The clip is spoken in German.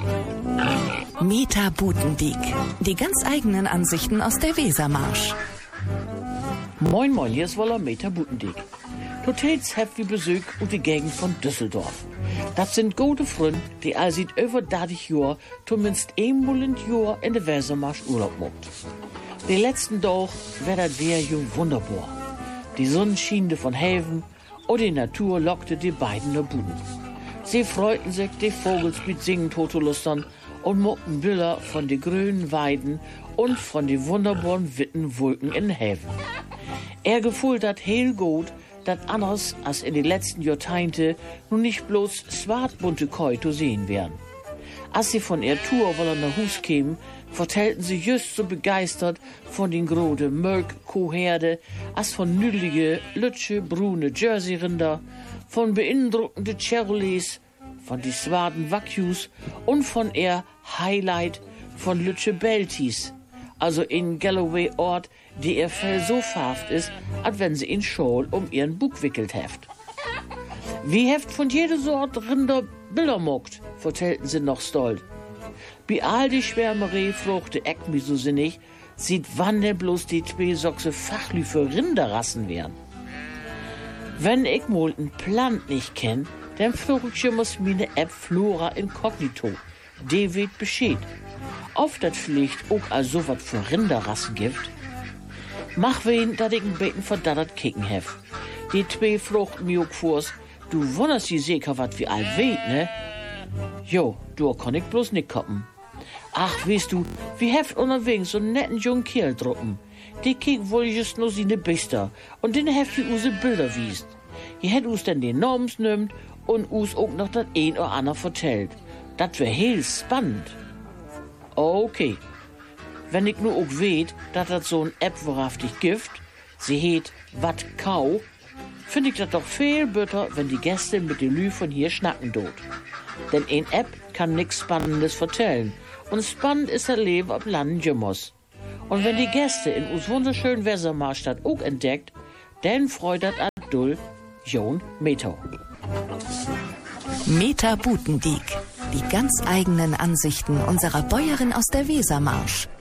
Meta Butendiek. Die ganz eigenen Ansichten aus der Wesermarsch. Moin moin, hier ist woller Meta Butendiek. Hotels habt wie Besuch und die Gegend von Düsseldorf. Das sind gute Freunde, die all seit über 30 Jahren zumindest einmal im Jahr in der Wesermarsch Urlaub macht. Die letzten Tag war das Wehr wunderbar. Die Sonne schien von Häfen und die Natur lockte die beiden nach Buden. Sie freuten sich, die Vogels mit singen Totolustern und muckten Bilder von den grünen Weiden und von den wunderbaren witten Wolken in den Häfen. Er gefühlt dat heel gut, dat anders als in den letzten Jahrzehnten nun nicht bloß swartbunte Koi zu sehen wären. Als sie von ihr Tour wollen nach Hus kämen, vertellten sie just so begeistert von den großen Mölk-Kuhherde als von nüdlige, lütsche, brune Jersey-Rinder, von beeindruckende Chevrolets, von die swarten Wagyus und von ihr Highlight von lütsche Belties, also in Galloway-Ort, die ihr Fell so farft ist, als wenn sie in Schal um ihren Bug wickelt heft. Wie heft von jeder Sort Rinder Bilder mockt, vertellten sie noch stolz. Bei all die Schwärmerei fruchte Eck mich so sinnig, sieht wann denn bloß die zwei Sochse Fachlü für Rinderrassen wären. Wenn ich mal ein Plant nicht kenn, dann frucht ich muss meine App Flora Incognito. Die wird Bescheid. Oft dat vielleicht auch als so wat für Rinderrassen gibt. Mach wen, dat ich ein bisschen verdattert kicken hef. Die zwei fruchten mir auch vors, du wunderst die sicher wat wie all weet, ne? Jo, du kann ich bloß nicht koppen. Ach, weißt du, wie heft unterwegs so einen netten jungen Kerl drucken. Die kiek wohl just nur seine Bister und den heft wie use Bilder wiest. Hier hätt us denn den Namens nimmt und us auch noch dat ein oder ander vertellt. Dat wär heel spannend. Okay. Wenn ich nur auch weet, dat dat so ein App wahrhaftig gibt, sie heet Wat Kau, find ich dat doch viel besser, wenn die Gäste mit dem Lü von hier schnacken dort. Denn ein App kann nix Spannendes vertellen. Und spannend ist das Leben ab Land Jimmos. Und wenn die Gäste in us wunderschönen Wesermarschstadt auch entdeckt, dann freut das Adul Jon Meto. Meta Butendiek. Die ganz eigenen Ansichten unserer Bäuerin aus der Wesermarsch.